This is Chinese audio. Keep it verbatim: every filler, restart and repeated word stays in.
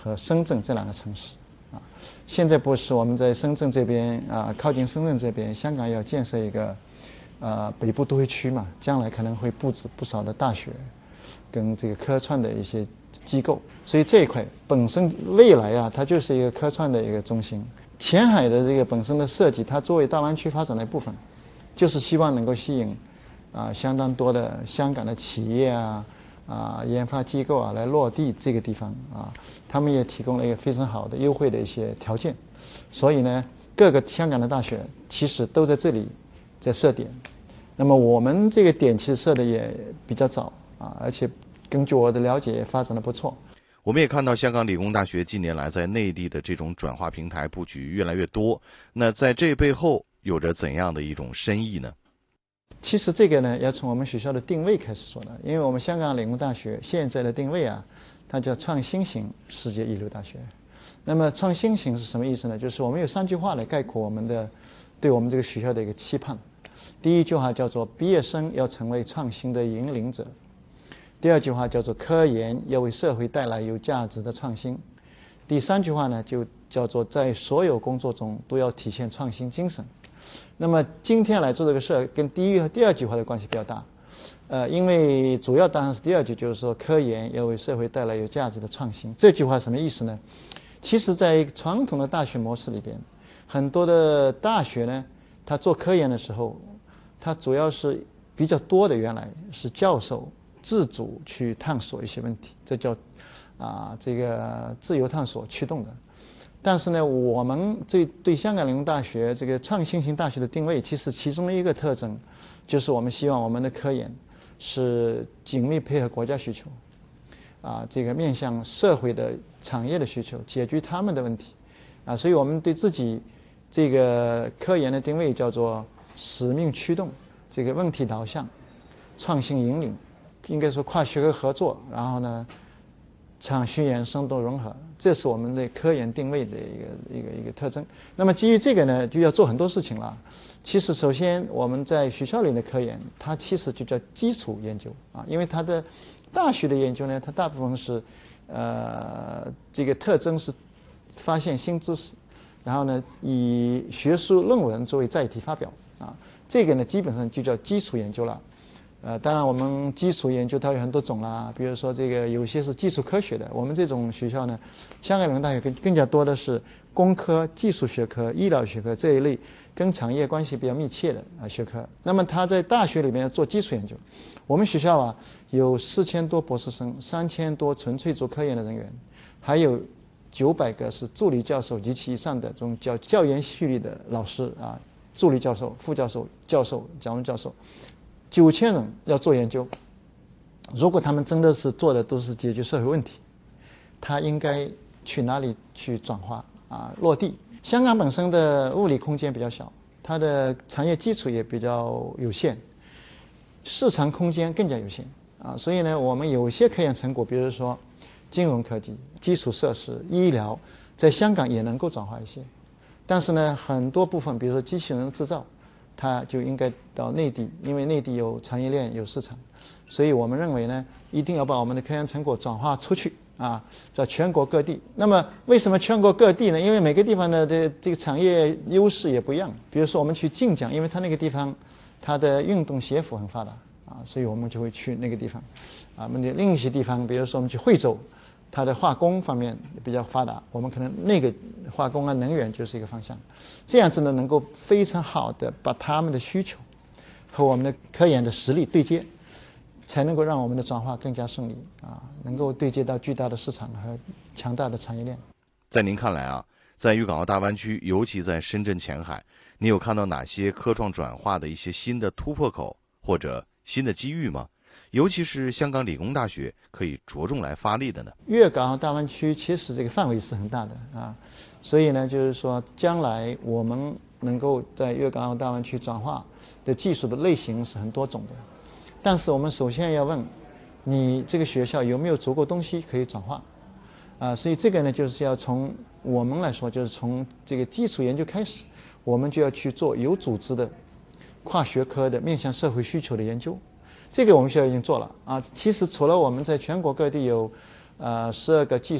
和深圳这两个城市。啊，现在不是我们在深圳这边啊，靠近深圳这边，香港要建设一个呃北部都会区嘛，将来可能会布置不少的大学跟这个科创的一些机构，所以这一块本身未来啊，它就是一个科创的一个中心。前海的这个本身的设计，它作为大湾区发展的一部分，就是希望能够吸引啊相当多的香港的企业啊啊研发机构啊来落地这个地方啊，他们也提供了一个非常好的优惠的一些条件，所以呢，各个香港的大学其实都在这里在设点。那么我们这个点其实设的也比较早啊，而且根据我的了解也发展的不错。 我们也看到香港理工大学近年来在内地的这种转化平台布局越来越多，那在这背后有着怎样的一种深意呢？ 其实这个呢，要从我们学校的定位开始说的，因为我们香港理工大学现在的定位啊，它叫创新型世界一流大学。那么创新型是什么意思呢？就是我们有三句话来概括我们的对我们这个学校的一个期盼。第一句话叫做毕业生要成为创新的引领者。第二句话叫做科研要为社会带来有价值的创新。第三句话呢，就叫做在所有工作中都要体现创新精神。那么今天来做这个事儿，跟第一和第二句话的关系比较大，呃，因为主要当然是第二句，就是说科研要为社会带来有价值的创新。这句话什么意思呢？其实，在传统的大学模式里边，很多的大学呢，他做科研的时候，他主要是比较多的，原来是教授自主去探索一些问题，这叫啊这个自由探索驱动的。但是呢，我们对对香港理工大学这个创新型大学的定位，其实其中一个特征，就是我们希望我们的科研是紧密配合国家需求，啊，这个面向社会的产业的需求，解决他们的问题，啊，所以我们对自己这个科研的定位叫做使命驱动，这个问题导向，创新引领，应该说跨学科合作，然后呢，产学研深度融合，这是我们的科研定位的一个一个一个特征。那么基于这个呢，就要做很多事情了。其实首先我们在学校里的科研，它其实就叫基础研究啊，因为它的大学的研究呢，它大部分是呃这个特征是发现新知识，然后呢以学术论文作为载体发表啊，这个呢基本上就叫基础研究了。呃，当然我们基础研究它有很多种啦，比如说这个有些是基础科学的，我们这种学校呢，香港理工大学更更加多的是工科、技术学科、医疗学科这一类跟产业关系比较密切的啊学科。那么他在大学里面做基础研究，我们学校啊有四千多博士生，三千多纯粹做科研的人员，还有九百个是助理教授及其以上的这种教教研系列的老师啊，助理教授、副教授、教授、讲座教授。九千人要做研究，如果他们真的是做的都是解决社会问题，他应该去哪里去转化啊落地？香港本身的物理空间比较小，它的产业基础也比较有限，市场空间更加有限啊，所以呢，我们有些科研成果，比如说金融科技、基础设施、医疗，在香港也能够转化一些，但是呢，很多部分，比如说机器人制造，它就应该到内地，因为内地有产业链有市场，所以我们认为呢，一定要把我们的科研成果转化出去啊，在全国各地。那么为什么全国各地呢？因为每个地方的的这个产业优势也不一样。比如说我们去晋江，因为它那个地方它的运动鞋服很发达啊，所以我们就会去那个地方。啊，那另一些地方，比如说我们去惠州，它的化工方面比较发达，我们可能那个化工啊能源就是一个方向，这样子呢能够非常好的把他们的需求和我们的科研的实力对接，才能够让我们的转化更加顺利啊，能够对接到巨大的市场和强大的产业链。 在您看来啊，在粤港澳大湾区，尤其在深圳前海，你有看到哪些科创转化的一些新的突破口或者新的机遇吗？尤其是香港理工大学可以着重来发力的呢？ 粤港澳大湾区其实这个范围是很大的啊，所以呢，就是说将来我们能够在粤港澳大湾区转化的技术的类型是很多种的，但是我们首先要问，你这个学校有没有足够东西可以转化啊？所以这个呢，就是要从我们来说，就是从这个基础研究开始，我们就要去做有组织的、跨学科的、面向社会需求的研究。这个我们学校已经做了啊。其实除了我们在全国各地有呃十二个技术